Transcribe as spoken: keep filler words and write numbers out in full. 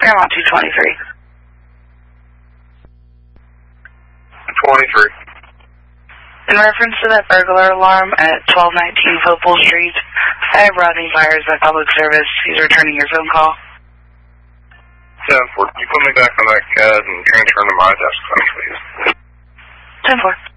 Paramount two twenty-three. twenty-three. In reference to that burglar alarm at twelve nineteen Hopewell Street, I have Rodney Byers at Public Service. He's returning your phone call. ten four. You put me back on that C A D and transfer him to my desk, please. ten four.